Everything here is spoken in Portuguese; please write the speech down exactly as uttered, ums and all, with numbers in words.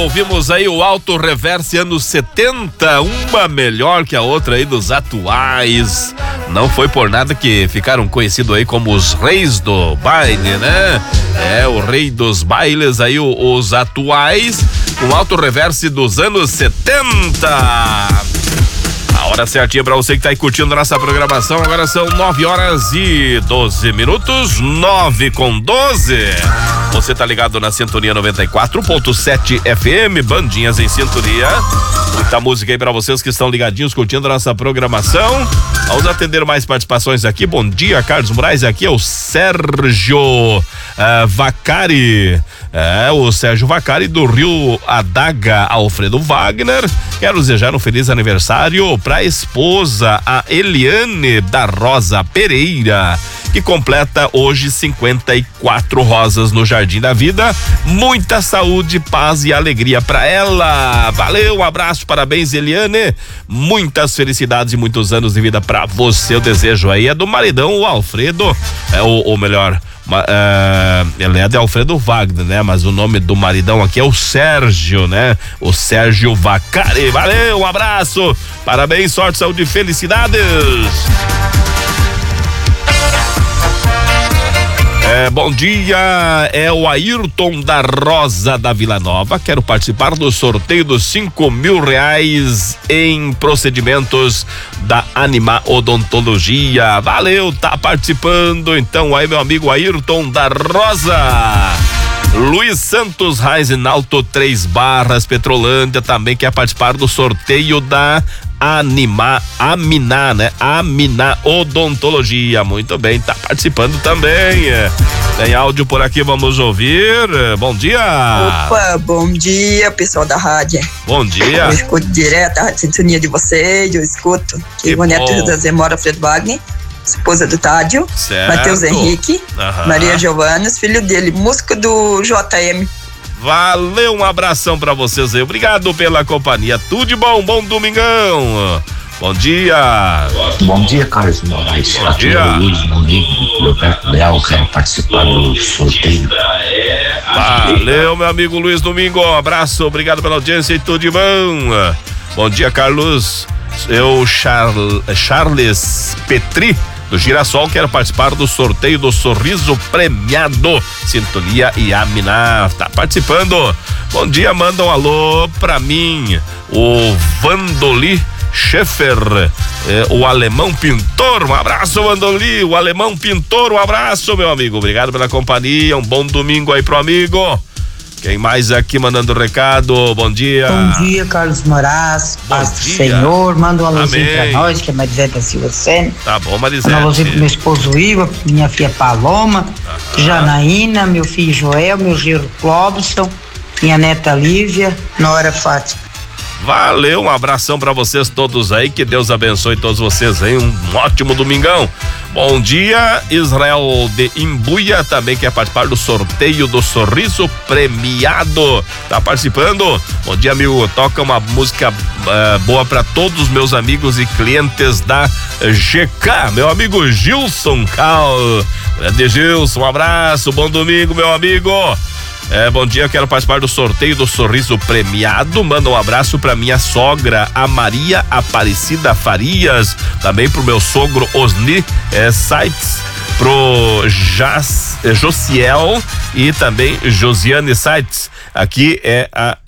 ouvimos aí o Auto Reverse anos setenta, uma melhor que a outra aí dos atuais. Não foi por nada que ficaram conhecidos aí como os reis do baile, né? É, o rei dos bailes aí, o, os atuais, com Auto Reverse dos anos setenta. A hora certinha pra você que tá aí curtindo a nossa programação. Agora são nove horas e doze minutos, nove com doze. Você tá ligado na Sintonia noventa e quatro ponto sete F M, Bandinhas em Sintonia. Muita música aí pra vocês que estão ligadinhos curtindo a nossa programação. Vamos atender mais participações aqui. Bom dia, Carlos Moraes. Aqui é o Sérgio uh, Vacari. É, o Sérgio Vacari do Rio Adaga, Alfredo Wagner. Quero desejar um feliz aniversário pra esposa, a Eliane da Rosa Pereira, que completa hoje cinquenta e quatro rosas no Jardim da Vida. Muita saúde, paz e alegria pra ela. Valeu, um abraço, parabéns, Eliane. Muitas felicidades e muitos anos de vida pra você. O desejo aí é do maridão, o Alfredo, é o, ou melhor, Uh, ele é de Alfredo Wagner, né? Mas o nome do maridão aqui é o Sérgio, né? O Sérgio Vacari. Valeu, um abraço, parabéns, sorte, saúde e felicidades. É, bom dia, é o Ayrton da Rosa da Vila Nova. Quero participar do sorteio dos cinco mil reais em procedimentos da Anima Odontologia. Valeu, tá participando. Então aí, meu amigo Ayrton da Rosa. Luiz Santos Reisenalto, Três Barras, Petrolândia, também quer participar do sorteio da Anima, Amina, né? Amina Odontologia. Muito bem, tá participando também. Tem áudio por aqui, vamos ouvir. Bom dia. Opa, bom dia, pessoal da rádio. Bom dia. Eu escuto direto a sintonia de vocês, eu escuto. Que o neto da Zemora Alfredo Wagner, esposa do Tádio, Matheus Henrique, uhum. Maria Giovana, filho dele, música do J M. Valeu, um abração pra vocês aí, obrigado pela companhia, tudo de bom, bom domingão. Bom dia. Bom dia, Carlos Moraes. Bom dia. Luiz, bom dia, Roberto Leal, quero participar do sorteio. Valeu, meu amigo Luiz Domingo, um abraço, obrigado pela audiência e tudo de bom. Bom dia, Carlos. Eu, Charles, Charles Petri, do Girassol, quero participar do sorteio do Sorriso Premiado. Sintonia e Amina tá participando. Bom dia, manda um alô pra mim, o Vandoli Schaeffer, eh, o Alemão Pintor. Um abraço, Vandoli, o Alemão Pintor, um abraço, meu amigo, obrigado pela companhia, um bom domingo aí pro amigo. Quem mais aqui mandando recado? Bom dia. Bom dia, Carlos Moraes. Paz do Senhor. Manda um alôzinho pra nós, que é Marisete da Silva Sene. Tá bom, Marisete. Um alôzinho pro meu esposo Iva, minha filha Paloma, ah, Janaína, meu filho Joel, meu genro Clóbson, minha neta Lívia, Nora Fátima. Valeu, um abração pra vocês todos aí, que Deus abençoe todos vocês aí, um ótimo domingão. Bom dia, Israel de Imbuia também quer participar do sorteio do Sorriso Premiado, tá participando? Bom dia, amigo, toca uma música uh, boa pra todos os meus amigos e clientes da G K, meu amigo Gilson Cal. Grande Gilson, um abraço, bom domingo, meu amigo. É, bom dia, eu quero participar do sorteio do Sorriso Premiado. Manda um abraço pra minha sogra, a Maria Aparecida Farias, também pro meu sogro Osni é, Sites, pro Jas, é, Josiel e também Josiane Sites. Aqui é a